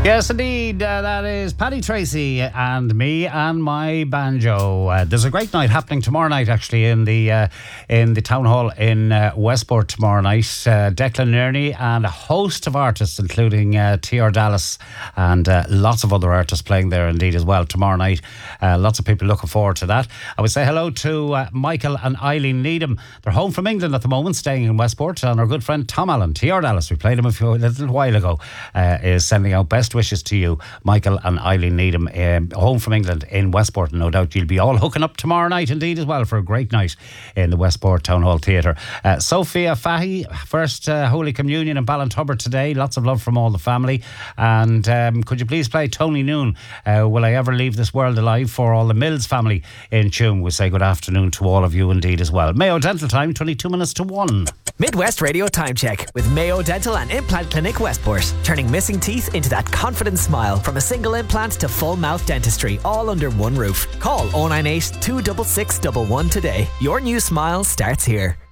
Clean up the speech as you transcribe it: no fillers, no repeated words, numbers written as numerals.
Yes, indeed. That is Paddy Tracy and me and my banjo. There's a great night happening tomorrow night, actually, in the town hall in Westport tomorrow night. Declan Nerney and a host of artists, including T.R. Dallas and lots of other artists playing there indeed as well tomorrow night. Lots of people looking forward to that. I would say hello to Michael and Eileen Needham. They're home from England at the moment, staying in Westport, and our good friend Tom Allen, T.R. Dallas, we played him a little while ago, is sending out best wishes to you, Michael and Eileen Needham, home from England in Westport. And no doubt you'll be all hooking up tomorrow night indeed as well for a great night in the Westport Town Hall Theatre. Sophia Fahy, first Holy Communion in Ballintuber today. Lots of love from all the family. And could you please play Tony Noon, Will I Ever Leave This World Alive, for all the Mills family in Tuam. We say good afternoon to all of you indeed as well. Mayo Dental time, 22 minutes to 1. Midwest Radio Time Check with Mayo Dental and Implant Clinic Westport. Turning missing teeth into that confident smile, from a single implant to full mouth dentistry, all under one roof. Call 098 266 11 today. Your new smile starts here.